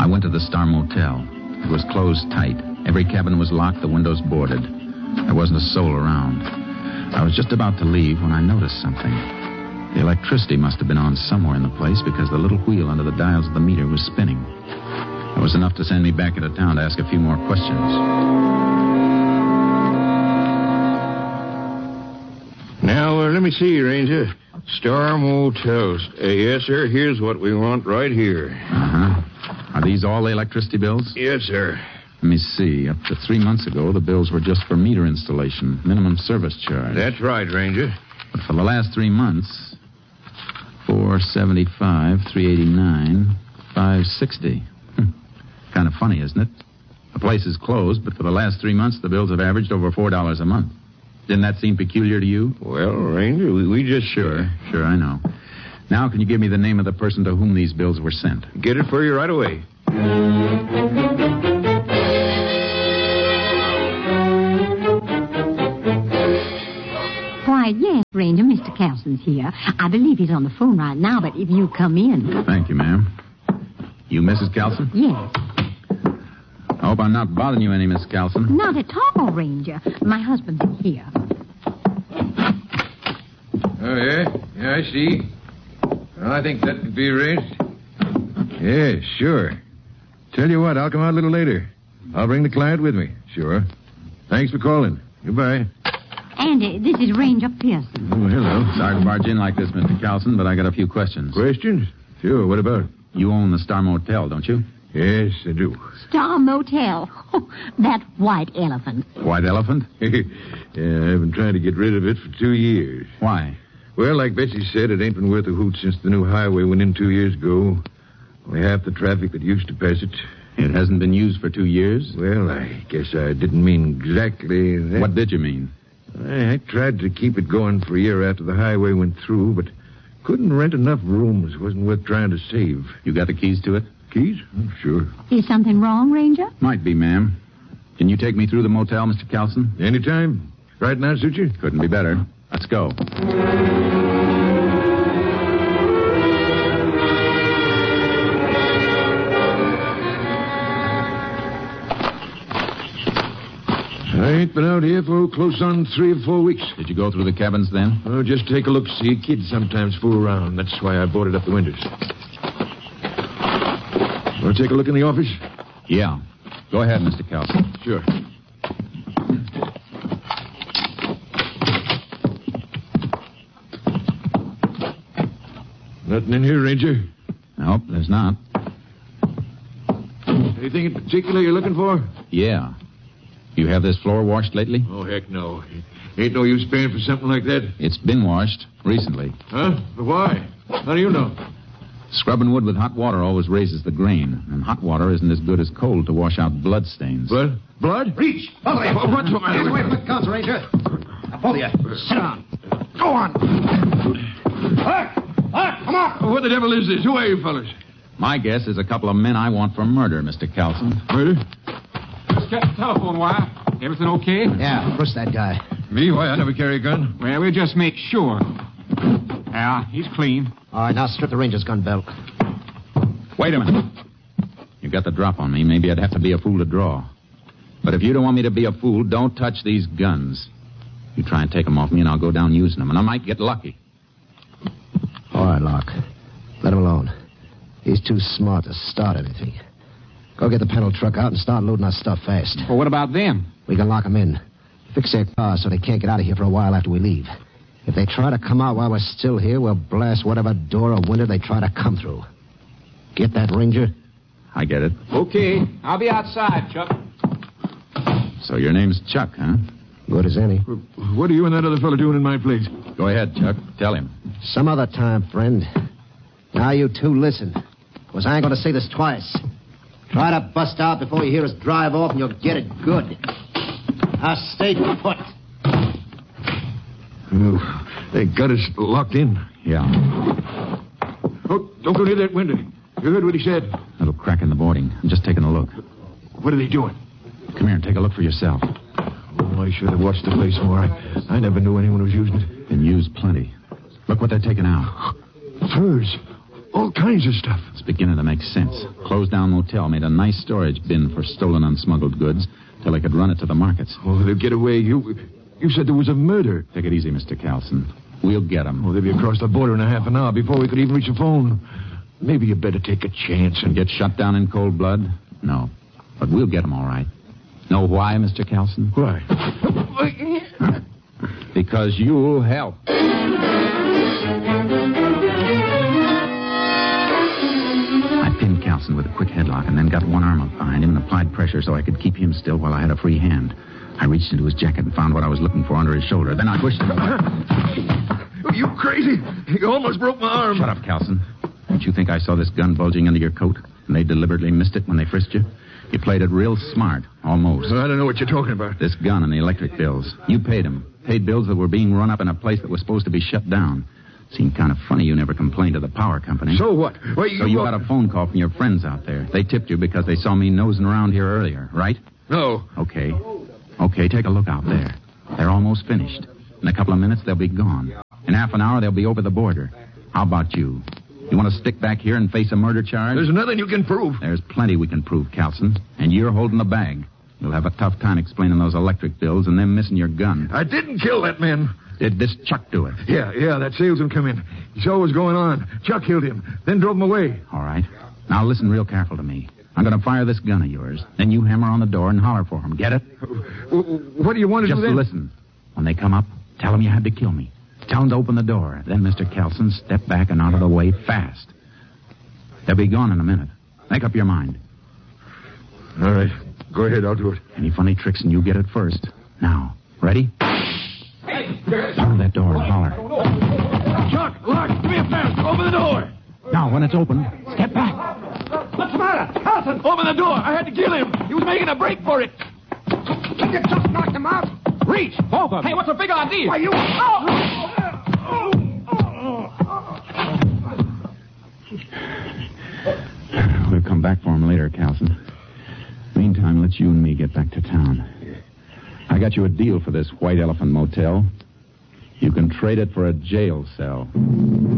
I went to the Star Motel. It was closed tight. Every cabin was locked, the windows boarded. There wasn't a soul around. I was just about to leave when I noticed something. The electricity must have been on somewhere in the place because the little wheel under the dials of the meter was spinning. It was enough to send me back into town to ask a few more questions. Now, let me see, Ranger. Star Motels. Yes, sir. Here's what we want right here. Uh-huh. Are these all the electricity bills? Yes, sir. Let me see. Up to 3 months ago, the bills were just for meter installation, minimum service charge. That's right, Ranger. But for the last 3 months, $475, $389, $560. Kind of funny, isn't it? The place is closed, but for the last 3 months, the bills have averaged over $4 a month. Didn't that seem peculiar to you? Well, Ranger, we just... Sure, I know. Now, can you give me the name of the person to whom these bills were sent? Get it for you right away. Why, yes, Ranger, Mr. Kelson's here. I believe he's on the phone right now, but if you come in... Thank you, ma'am. You Mrs. Kelson? Yes. I hope I'm not bothering you any, Miss Kelson. Not at all, Ranger. My husband's in here. Oh, yeah? Yeah, I see. Well, I think that could be arranged. Yeah, sure. Tell you what, I'll come out a little later. I'll bring the client with me. Sure. Thanks for calling. Goodbye. And this is Ranger Pearson. Oh, hello. Sorry to barge in like this, Mr. Kelson, but I got a few questions. Questions? Sure, what about? You own the Star Motel, don't you? Yes, I do. Star Motel. Oh, that white elephant. White elephant? Yeah, I've been trying to get rid of it for 2 years. Why? Well, like Betsy said, it ain't been worth a hoot since the new highway went in 2 years ago. Only half the traffic that used to pass it. It hasn't been used for 2 years? Well, I guess I didn't mean exactly that. What did you mean? I tried to keep it going for a year after the highway went through, but couldn't rent enough rooms. Wasn't worth trying to save. You got the keys to it? Keys? Oh, sure. Is something wrong, Ranger? Might be, ma'am. Can you take me through the motel, Mr. Kelson? Anytime. Right now, suit you? Couldn't be better. Let's go. I ain't been out here for close on 3 or 4 weeks. Did you go through the cabins then? Oh, just take a look. See, kids sometimes fool around. That's why I boarded up the windows. Want to take a look in the office? Yeah. Go ahead, Mr. Kelson. Sure. Nothing in here, Ranger? Nope, there's not. Anything in particular you're looking for? Yeah. You have this floor washed lately? Oh, heck no. Ain't no use paying for something like that. It's been washed recently. Huh? But why? How do you know? Scrubbing wood with hot water always raises the grain, and hot water isn't as good as cold to wash out blood stains. Blood? Blood? Reach! Follow you! What's the matter? Get away from the council, Ranger. Now, follow you. Sit down. Go on. Hark! Hark! Come on! What the devil is this? Who are you fellas? My guess is a couple of men I want for murder, Mr. Kelson. Murder? Just got the telephone wire. Everything okay? Yeah, push that guy. Me? Why, I never carry a gun. Well, we'll just make sure. Yeah, he's clean. All right, now strip the Ranger's gun belt. Wait a minute. You got the drop on me. Maybe I'd have to be a fool to draw. But if you don't want me to be a fool, don't touch these guns. You try and take them off me, and I'll go down using them, and I might get lucky. All right, Locke. Let him alone. He's too smart to start anything. Go get the panel truck out and start loading our stuff fast. Well, what about them? We can lock them in. Fix their cars so they can't get out of here for a while after we leave. If they try to come out while we're still here, we'll blast whatever door or window they try to come through. Get that, Ranger? I get it. Okay. I'll be outside, Chuck. So your name's Chuck, huh? Good as any. What are you and that other fellow doing in my place? Go ahead, Chuck. Tell him. Some other time, friend. Now you two listen. Because I ain't going to say this twice. Try to bust out before you hear us drive off and you'll get it good. Now stay put. Oh, they got us locked in. Yeah. Oh, don't go near that window. You heard what he said. Little crack in the boarding. I'm just taking a look. What are they doing? Come here and take a look for yourself. Oh, I should have watched the place more. I never knew anyone was using it. Been used plenty. Look what they're taking out. Furs. All kinds of stuff. It's beginning to make sense. Closed down motel made a nice storage bin for stolen unsmuggled goods till they could run it to the markets. Oh, they'll get away. You said there was a murder. Take it easy, Mr. Carlson. We'll get them. Oh, they'll be across the border in a half an hour before we could even reach a phone. Maybe you better take a chance and Get shut down in cold blood? No. But we'll get them all right. Know why, Mr. Carlson? Why? Because you'll help. I pinned Carlson with a quick headlock and then got one arm up behind him and applied pressure so I could keep him still while I had a free hand. I reached into his jacket and found what I was looking for under his shoulder. Then I pushed him. Are you crazy? You almost broke my arm. Shut up, Carlson. Didn't you think I saw this gun bulging under your coat and they deliberately missed it when they frisked you? You played it real smart, almost. I don't know what you're talking about. This gun and the electric bills. You paid them. Paid bills that were being run up in a place that was supposed to be shut down. Seemed kind of funny you never complained to the power company. So what? Well, So you got a phone call from your friends out there. They tipped you because they saw me nosing around here earlier, right? No. Okay, take a look out there. They're almost finished. In a couple of minutes, they'll be gone. In half an hour, they'll be over the border. How about you? You want to stick back here and face a murder charge? There's nothing you can prove. There's plenty we can prove, Carlson. And you're holding the bag. You'll have a tough time explaining those electric bills and them missing your gun. I didn't kill that man. Did this Chuck do it? Yeah, that salesman come in. He saw what was going on. Chuck killed him, then drove him away. All right. Now listen real careful to me. I'm going to fire this gun of yours. Then you hammer on the door and holler for him. Get it? What do you want to Just do then? listen. When they come up, tell them you had to kill me. Tell them to open the door. Then, Mr. Carlson, step back and out of the way fast. They'll be gone in a minute. Make up your mind. All right. Go ahead, I'll do it. Any funny tricks and you get it first. Now, ready? Open that door and holler. Chuck, lock, give me a fast. Open the door. Now, when it's open, step back. What's the matter? Carlson, open the door. I had to kill him. He was making a break for it. Can you just knock him out? Reach. Both of them. Hey, what's the big idea? Why, you... We'll come back for him later, Carlson. Meantime, let's you and me get back to town. I got you a deal for this White Elephant Motel. You can trade it for a jail cell.